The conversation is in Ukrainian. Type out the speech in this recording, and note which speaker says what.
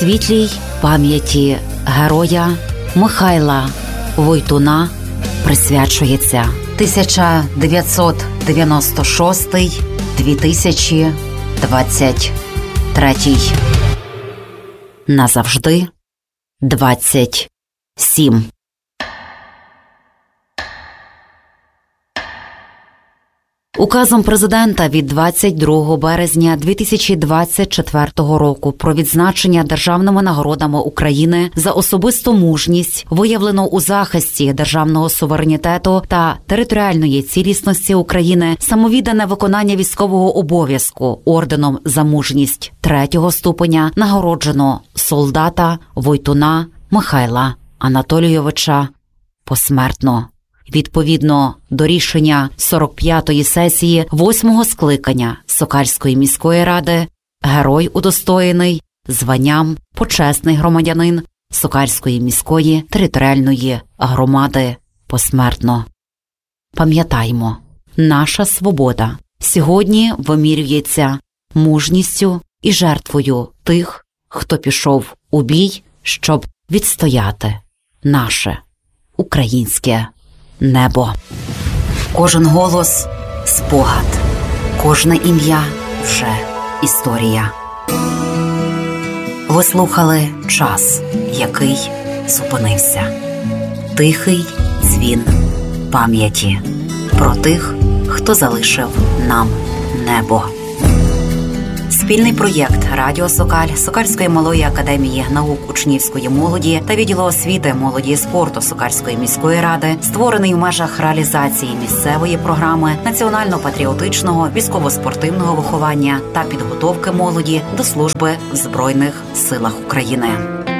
Speaker 1: світлій пам'яті героя Михайла Войтуна присвячується 1996-2023. Назавжди 27. Указом президента від 22 березня 2024 року про відзначення державними нагородами України за особисту мужність, виявлену у захисті державного суверенітету та територіальної цілісності України, самовіддане виконання військового обов'язку орденом за мужність 3-го ступеня нагороджено солдата Войтуна Михайла Анатолійовича посмертно. Відповідно до рішення 45-ї сесії 8-го скликання Сокальської міської ради, герой удостоєний званням почесний громадянин Сокальської міської територіальної громади посмертно. Пам'ятаймо, наша свобода сьогодні вимірюється мужністю і жертвою тих, хто пішов у бій, щоб відстояти наше українське небо. Кожен голос – спогад, кожне ім'я – вже історія. Ви слухали «Час, який зупинився». Тихий дзвін пам'яті про тих, хто залишив нам небо. Спільний проєкт «Радіо Сокаль», Сокальської малої академії наук учнівської молоді та відділу освіти, молоді і спорту Сокальської міської ради, створений в межах реалізації місцевої програми національно-патріотичного військово-спортивного виховання та підготовки молоді до служби в Збройних силах України.